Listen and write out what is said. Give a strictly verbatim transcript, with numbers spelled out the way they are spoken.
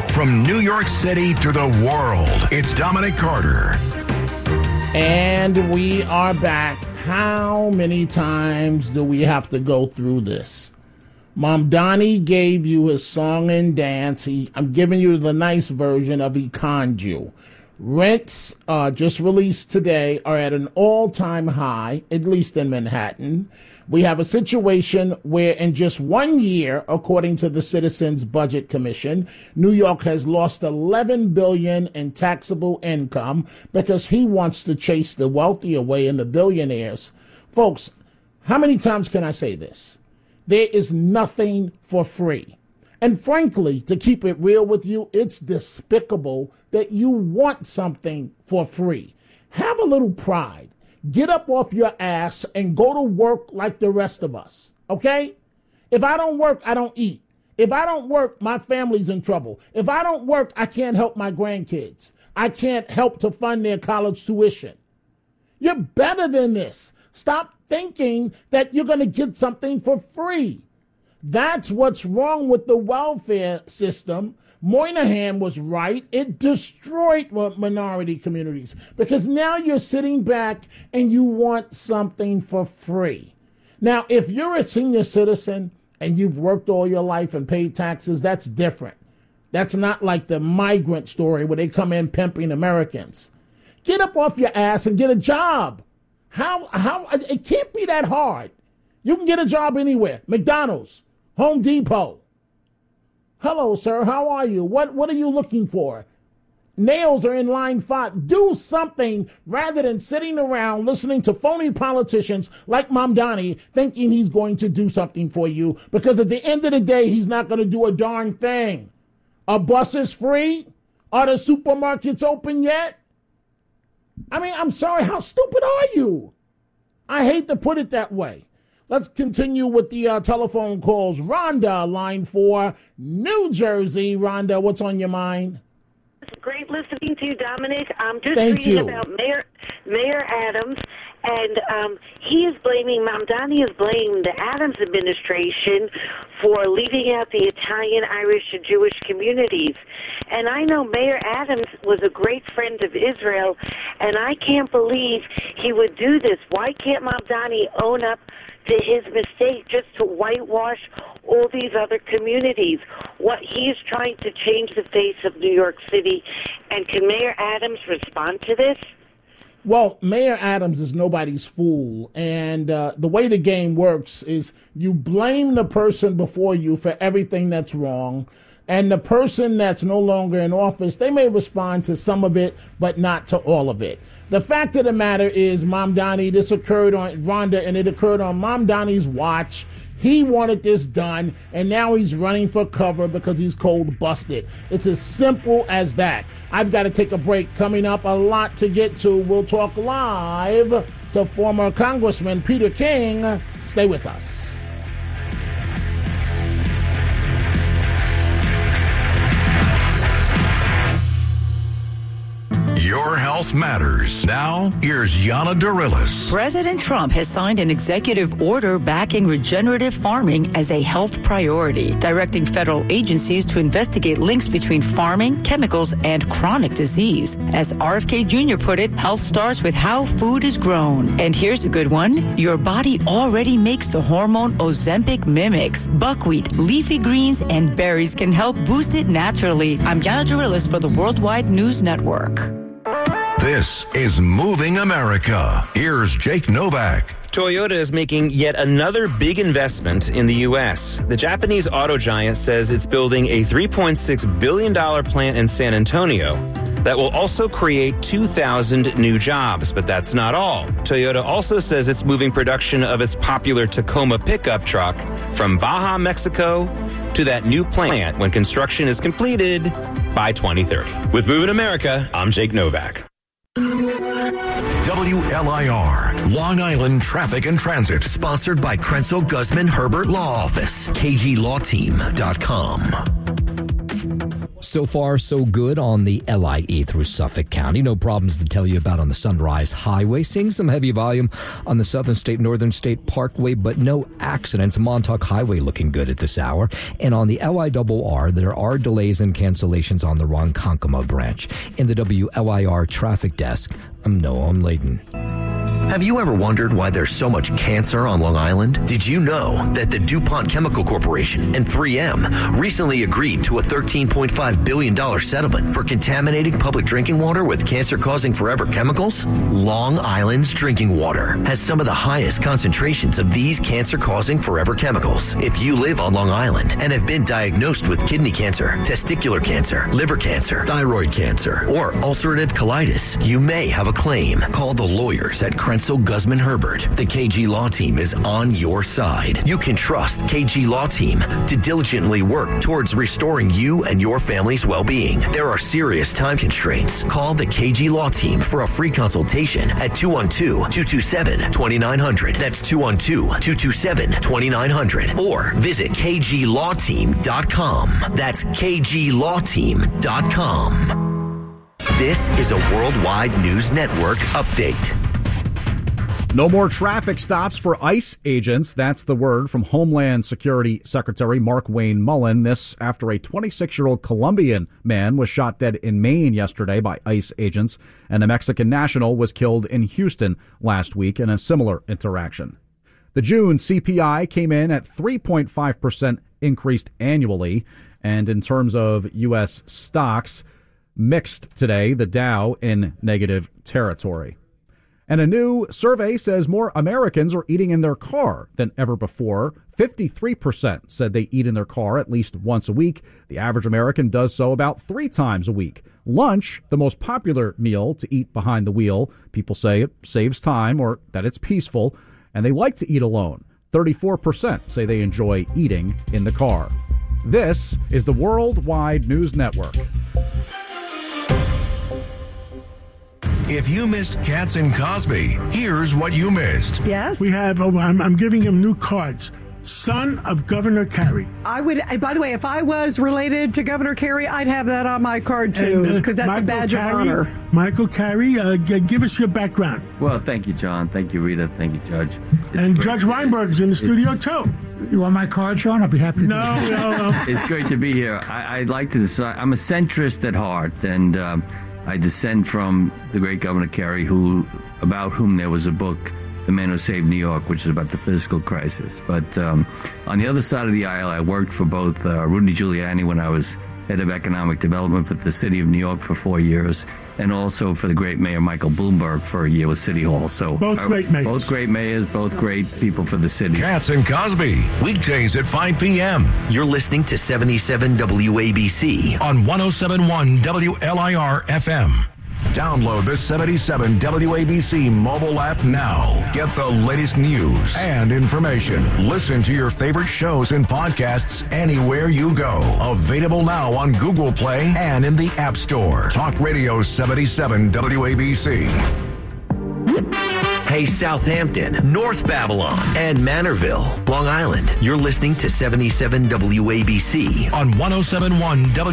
from New York City to the world, it's Dominic Carter. And we are back. How many times do we have to go through this? Mamdani gave you his song and dance. He, I'm giving you the nice version of He Conned You. Rents, uh, just released today, are at an all-time high, at least in Manhattan. We have a situation where in just one year, according to the Citizens Budget Commission, New York has lost eleven billion dollars in taxable income because he wants to chase the wealthy away and the billionaires. Folks, how many times can I say this? There is nothing for free. And frankly, to keep it real with you, it's despicable that you want something for free. Have a little pride. Get up off your ass and go to work like the rest of us, okay? If I don't work, I don't eat. If I don't work, my family's in trouble. If I don't work, I can't help my grandkids. I can't help to fund their college tuition. You're better than this. Stop thinking that you're going to get something for free. That's what's wrong with the welfare system. Moynihan was right. It destroyed minority communities because now you're sitting back and you want something for free. Now, if you're a senior citizen and you've worked all your life and paid taxes, that's different. That's not like the migrant story where they come in pimping Americans. Get up off your ass and get a job. How, how, it can't be that hard. You can get a job anywhere. McDonald's, Home Depot. Hello, sir. How are you? What What are you looking for? Nails are in line five. Do something rather than sitting around listening to phony politicians like Mamdani thinking he's going to do something for you because at the end of the day, he's not going to do a darn thing. Are buses free? Are the supermarkets open yet? I mean, I'm sorry. How stupid are you? I hate to put it that way. Let's continue with the uh, telephone calls. Rhonda, line four, New Jersey. Rhonda, what's on your mind? It's great listening to you, Dominic. I'm just Thank reading you. about Mayor Mayor Adams, and um, he is blaming, Mamdani is blaming the Adams administration for leaving out the Italian, Irish, and Jewish communities. And I know Mayor Adams was a great friend of Israel, and I can't believe he would do this. Why can't Mamdani own up to his mistake just to whitewash all these other communities? What he's trying to change the face of New York City, and can Mayor Adams respond to this? Well, Mayor Adams is nobody's fool, and uh, the way the game works is you blame the person before you for everything that's wrong, and the person that's no longer in office, they may respond to some of it, but not to all of it. The fact of the matter is, Mamdani, this occurred on Rhonda, and it occurred on Mamdani's watch. He wanted this done, and now he's running for cover because he's cold busted. It's as simple as that. I've got to take a break. Coming up, a lot to get to. We'll talk live to former Congressman Peter King. Stay with us. Your health matters. Now, here's Yana Dorilis. President Trump has signed an executive order backing regenerative farming as a health priority, directing federal agencies to investigate links between farming, chemicals, and chronic disease. As R F K Junior put it, health starts with how food is grown. And here's a good one. Your body already makes the hormone Ozempic mimics. Buckwheat, leafy greens, and berries can help boost it naturally. I'm Yana Dorilis for the Worldwide News Network. This is Moving America. Here's Jake Novak. Toyota is making yet another big investment in the U S. The Japanese auto giant says it's building a three point six billion dollars plant in San Antonio that will also create two thousand new jobs. But that's not all. Toyota also says it's moving production of its popular Tacoma pickup truck from Baja, Mexico to that new plant when construction is completed by twenty thirty. With Moving America, I'm Jake Novak. W L I R, Long Island Traffic and Transit. Sponsored by Krenzel Guzman Herbert Law Office, K G Law Team dot com. So far, so good on the L I E through Suffolk County. No problems to tell you about on the Sunrise Highway. Seeing some heavy volume on the Southern State, Northern State Parkway, but no accidents. Montauk Highway looking good at this hour. And on the L I R R, there are delays and cancellations on the Ronkonkoma branch. In the W L I R traffic desk, I'm Noam Layden. Have you ever wondered why there's so much cancer on Long Island? Did you know that the DuPont Chemical Corporation and three M recently agreed to a thirteen point five billion dollars settlement for contaminating public drinking water with cancer-causing forever chemicals? Long Island's drinking water has some of the highest concentrations of these cancer-causing forever chemicals. If you live on Long Island and have been diagnosed with kidney cancer, testicular cancer, liver cancer, thyroid cancer, or ulcerative colitis, you may have a claim. Call the lawyers at Krenzel Guzman Herbert. The K G Law Team is on your side. You can trust K G Law Team to diligently work towards restoring you and your family's well-being. There are serious time constraints. Call the K G Law Team for a free consultation at two one two, two two seven, two nine zero zero. That's two one two, two two seven, two nine zero zero. Or visit k g law team dot com. That's k g law team dot com. This is a Worldwide News Network update. No more traffic stops for ICE agents. That's the word from Homeland Security Secretary Markwayne Mullin. This after a twenty-six-year-old Colombian man was shot dead in Maine yesterday by ICE agents, and a Mexican national was killed in Houston last week in a similar interaction. The June C P I came in at three point five percent increased annually, and in terms of U S stocks, mixed today, the Dow in negative territory. And a new survey says more Americans are eating in their car than ever before. fifty-three percent said they eat in their car at least once a week. The average American does so about three times a week. Lunch, the most popular meal to eat behind the wheel. People say it saves time or that it's peaceful, and they like to eat alone. thirty-four percent say they enjoy eating in the car. This is the Worldwide News Network. If you missed Katz and Cosby, here's what you missed. Yes? We have, oh, I'm, I'm giving him new cards. Son of Governor Carey. I would, by the way, if I was related to Governor Carey, I'd have that on my card too, because uh, that's Michael a badge Carey, of honor. Michael Carey, uh, g- give us your background. Well, thank you, John. Thank you, Rita. Thank you, Judge. It's and Judge Weinberg's in the studio too. You want my card, Sean? I'll be happy to. No, no, no. It's great to be here. I, I'd like to decide. I'm a centrist at heart, and um, I descend from the great Governor Carey, who, about whom there was a book, The Man Who Saved New York, which is about the fiscal crisis. But um, on the other side of the aisle, I worked for both uh, Rudy Giuliani when I was head of economic development for the city of New York for four years, and also for the great mayor Michael Bloomberg for a year with City Hall. So both uh, great mayors. Both great mayors, both great people for the city. Katz and Cosby, weekdays at five p.m. You're listening to seventy-seven W A B C on one oh seven point one W L I R F M. Download the seventy-seven W A B C mobile app now. Get the latest news and information. Listen to your favorite shows and podcasts anywhere you go. Available now on Google Play and in the App Store. Talk Radio seventy-seven W A B C. Hey, Southampton, North Babylon, and Manorville, Long Island. You're listening to seventy-seven W A B C on one oh seven point one W